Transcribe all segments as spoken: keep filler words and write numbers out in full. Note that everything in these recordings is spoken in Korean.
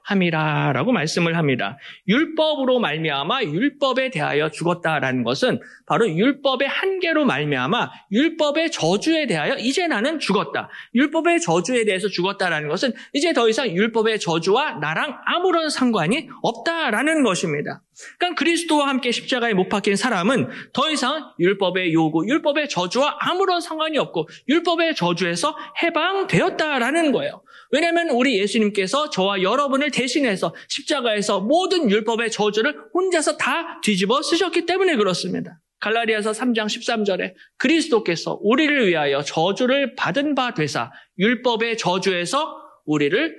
함이라라고 말씀을 합니다. 율법으로 말미암아 율법에 대하여 죽었다라는 것은 바로 율법의 한계로 말미암아 율법의 저주에 대하여 이제 나는 죽었다. 율법의 저주에 대해서 죽었다라는 것은 이제 더 이상 율법의 저주와 나랑 아무런 상관이 없다라는 것입니다. 그러니까 그리스도와 함께 십자가에 못 박힌 사람은 더 이상 율법의 요구, 율법의 저주와 아무런 상관이 없고 율법의 저주에서 해방되었다라는 거예요. 왜냐하면 우리 예수님께서 저와 여러분을 대신해서 십자가에서 모든 율법의 저주를 혼자서 다 뒤집어 쓰셨기 때문에 그렇습니다. 갈라디아서 삼 장 십삼 절에 그리스도께서 우리를 위하여 저주를 받은 바 되사 율법의 저주에서 우리를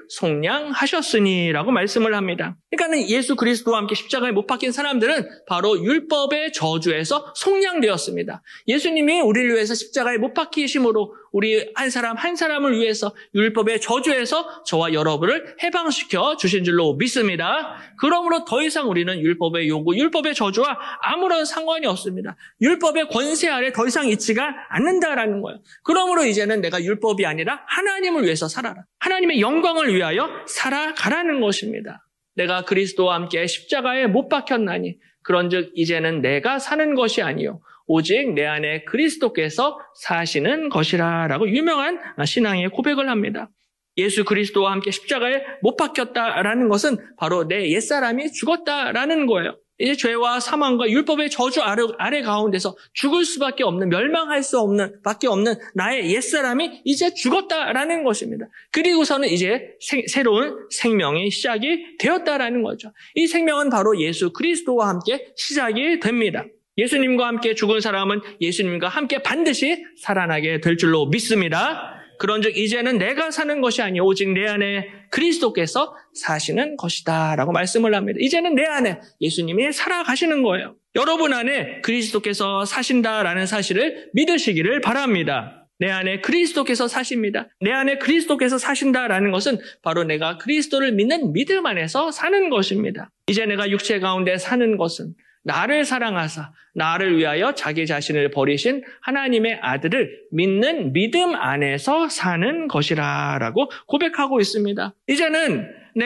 속량하셨으니라고 말씀을 합니다. 그러니까 예수 그리스도와 함께 십자가에 못 박힌 사람들은 바로 율법의 저주에서 속량되었습니다. 예수님이 우리를 위해서 십자가에 못 박히심으로 우리 한 사람 한 사람을 위해서 율법의 저주에서 저와 여러분을 해방시켜 주신 줄로 믿습니다. 그러므로 더 이상 우리는 율법의 요구, 율법의 저주와 아무런 상관이 없습니다. 율법의 권세 아래 더 이상 있지가 않는다라는 거예요. 그러므로 이제는 내가 율법이 아니라 하나님을 위해서 살아라. 하나님의 영광을 위하여 살아가라는 것입니다. 내가 그리스도와 함께 십자가에 못 박혔나니 그런즉 이제는 내가 사는 것이 아니요 오직 내 안에 그리스도께서 사시는 것이라라고 유명한 신앙의 고백을 합니다. 예수 그리스도와 함께 십자가에 못 박혔다라는 것은 바로 내 옛사람이 죽었다라는 거예요. 이제 죄와 사망과 율법의 저주 아래, 아래 가운데서 죽을 수밖에 없는, 멸망할 수 없는, 밖에 없는 나의 옛사람이 이제 죽었다라는 것입니다. 그리고서는 이제 생, 새로운 생명이 시작이 되었다라는 거죠. 이 생명은 바로 예수 그리스도와 함께 시작이 됩니다. 예수님과 함께 죽은 사람은 예수님과 함께 반드시 살아나게 될 줄로 믿습니다. 그런즉 이제는 내가 사는 것이 아니요 오직 내 안에 그리스도께서 사시는 것이다 라고 말씀을 합니다. 이제는 내 안에 예수님이 살아가시는 거예요. 여러분 안에 그리스도께서 사신다라는 사실을 믿으시기를 바랍니다. 내 안에 그리스도께서 사십니다. 내 안에 그리스도께서 사신다라는 것은 바로 내가 그리스도를 믿는 믿음 안에서 사는 것입니다. 이제 내가 육체 가운데 사는 것은 나를 사랑하사 나를 위하여 자기 자신을 버리신 하나님의 아들을 믿는 믿음 안에서 사는 것이라라고 고백하고 있습니다. 이제는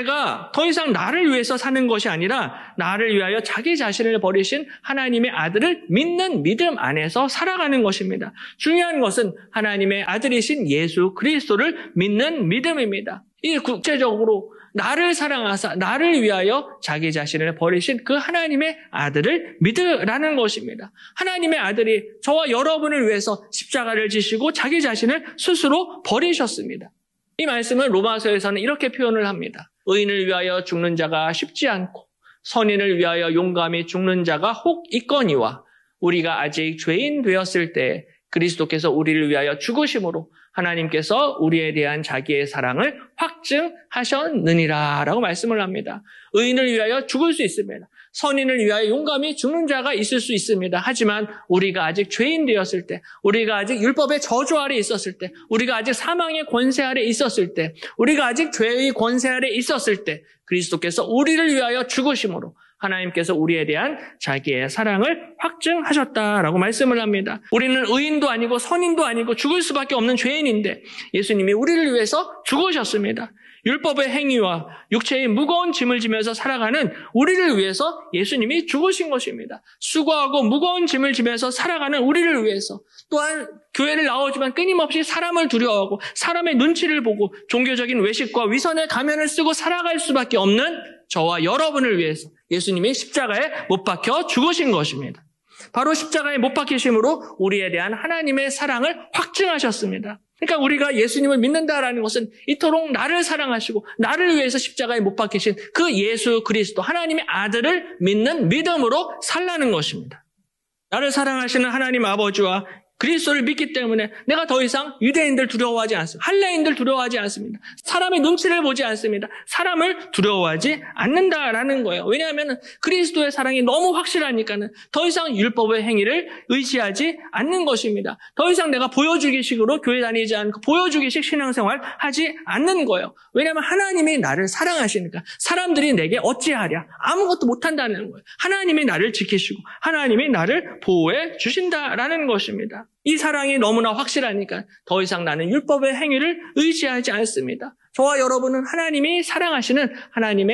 내가 더 이상 나를 위해서 사는 것이 아니라 나를 위하여 자기 자신을 버리신 하나님의 아들을 믿는 믿음 안에서 살아가는 것입니다. 중요한 것은 하나님의 아들이신 예수 그리스도를 믿는 믿음입니다. 이 구체적으로 나를 사랑하사 나를 위하여 자기 자신을 버리신 그 하나님의 아들을 믿으라는 것입니다. 하나님의 아들이 저와 여러분을 위해서 십자가를 지시고 자기 자신을 스스로 버리셨습니다. 이 말씀은 로마서에서는 이렇게 표현을 합니다. 의인을 위하여 죽는 자가 쉽지 않고 선인을 위하여 용감히 죽는 자가 혹 있거니와 우리가 아직 죄인 되었을 때 그리스도께서 우리를 위하여 죽으심으로 하나님께서 우리에 대한 자기의 사랑을 확증하셨느니라 라고 말씀을 합니다. 의인을 위하여 죽을 수 있습니다. 선인을 위하여 용감히 죽는 자가 있을 수 있습니다. 하지만 우리가 아직 죄인 되었을 때, 우리가 아직 율법의 저주 아래 있었을 때, 우리가 아직 사망의 권세 아래 있었을 때, 우리가 아직 죄의 권세 아래 있었을 때 그리스도께서 우리를 위하여 죽으심으로 하나님께서 우리에 대한 자기의 사랑을 확증하셨다라고 말씀을 합니다. 우리는 의인도 아니고 선인도 아니고 죽을 수밖에 없는 죄인인데 예수님이 우리를 위해서 죽으셨습니다. 율법의 행위와 육체의 무거운 짐을 지면서 살아가는 우리를 위해서 예수님이 죽으신 것입니다. 수고하고 무거운 짐을 지면서 살아가는 우리를 위해서 또한 교회를 나오지만 끊임없이 사람을 두려워하고 사람의 눈치를 보고 종교적인 외식과 위선의 가면을 쓰고 살아갈 수밖에 없는 저와 여러분을 위해서 예수님이 십자가에 못 박혀 죽으신 것입니다. 바로 십자가에 못 박히심으로 우리에 대한 하나님의 사랑을 확증하셨습니다. 그러니까 우리가 예수님을 믿는다라는 것은 이토록 나를 사랑하시고 나를 위해서 십자가에 못 박히신 그 예수 그리스도 하나님의 아들을 믿는 믿음으로 살라는 것입니다. 나를 사랑하시는 하나님 아버지와 그리스도를 믿기 때문에 내가 더 이상 유대인들 두려워하지 않습니다. 할례인들 두려워하지 않습니다. 사람의 눈치를 보지 않습니다. 사람을 두려워하지 않는다라는 거예요. 왜냐하면 그리스도의 사랑이 너무 확실하니까는 더 이상 율법의 행위를 의지하지 않는 것입니다. 더 이상 내가 보여주기식으로 교회 다니지 않고 보여주기식 신앙생활 하지 않는 거예요. 왜냐하면 하나님이 나를 사랑하시니까 사람들이 내게 어찌하랴 아무것도 못한다는 거예요. 하나님이 나를 지키시고 하나님이 나를 보호해 주신다라는 것입니다. 이 사랑이 너무나 확실하니까 더 이상 나는 율법의 행위를 의지하지 않습니다. 저와 여러분은 하나님이 사랑하시는 하나님의